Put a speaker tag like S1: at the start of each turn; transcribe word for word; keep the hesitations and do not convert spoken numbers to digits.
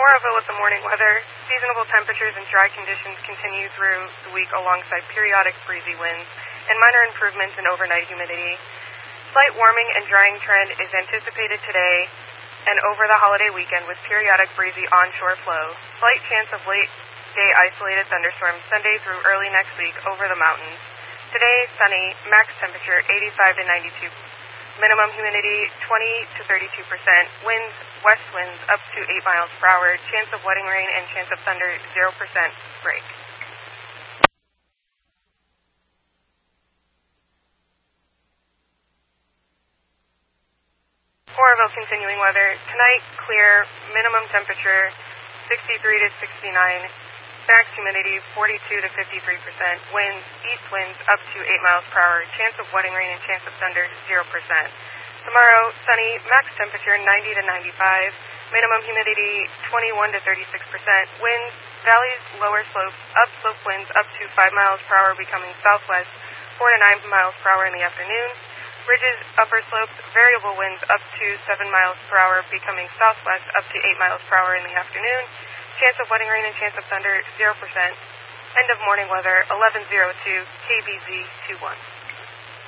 S1: Moraville with the morning weather. Seasonable temperatures and dry conditions continue through the week alongside periodic breezy winds and minor improvements in overnight humidity. Slight warming and drying trend is anticipated today and over the holiday weekend with periodic breezy onshore flow. Slight chance of late day isolated thunderstorms Sunday through early next week over the mountains. Today, sunny, max temperature eighty-five to ninety-two. Minimum humidity twenty to thirty-two percent. Winds, west winds up to eight miles per hour. Chance of wedding rain and chance of thunder zero percent break. Moraville continuing weather. Tonight, clear. Minimum temperature sixty-three to sixty-nine. Max humidity forty-two to fifty-three percent. Winds, east winds up to eight miles per hour. Chance of wedding rain and chance of thunder zero percent. Tomorrow, sunny, max temperature ninety to ninety-five. Minimum humidity twenty-one to thirty-six percent. Winds, valleys, lower slopes, upslope winds up to five miles per hour becoming southwest, four to nine miles per hour in the afternoon. Ridges, upper slopes, variable winds up to seven miles per hour becoming southwest up to eight miles per hour in the afternoon. Chance of wedding rain and chance of thunder zero percent. End of morning weather eleven oh two K B Z two one.